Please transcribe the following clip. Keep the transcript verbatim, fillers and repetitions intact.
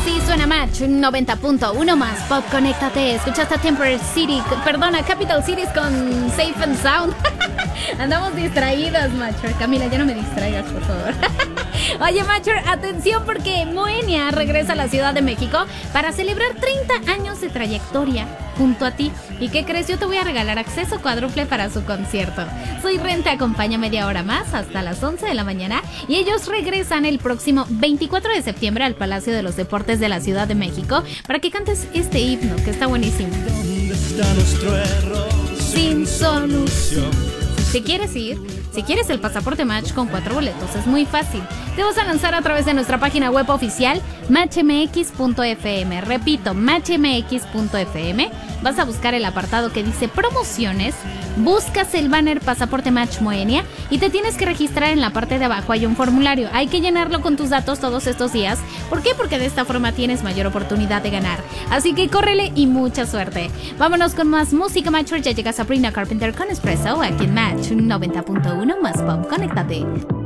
Sí, suena Match noventa punto uno más Pop, conéctate. Escuchaste a Temporary City, perdona, Capital Cities con Safe and Sound. Andamos distraídas, Matcher. Camila, ya no me distraigas, por favor. Oye, Matcher, atención porque Moenia regresa a la Ciudad de México para celebrar treinta años de trayectoria junto a ti. ¿Y qué crees? Yo te voy a regalar acceso cuádruple para su concierto. Soy Ren, te acompaña media hora más hasta las once de la mañana y ellos regresan el próximo veinticuatro de septiembre al Palacio de los Deportes de la Ciudad de México para que cantes este himno que está buenísimo. ¿Dónde está nuestro error sin solución? Si quieres ir, si quieres el pasaporte Match con cuatro boletos, es muy fácil. Te vas a lanzar a través de nuestra página web oficial match m x punto f m. Repito, match m x punto f m. Vas a buscar el apartado que dice promociones, buscas el banner Pasaporte Match Moenia y te tienes que registrar en la parte de abajo. Hay un formulario, hay que llenarlo con tus datos todos estos días. ¿Por qué? Porque de esta forma tienes mayor oportunidad de ganar. Así que córrele y mucha suerte. Vámonos con más música, Matcher. Ya llega Sabrina Carpenter con Espresso aquí en Match noventa punto uno más Pop. Conéctate.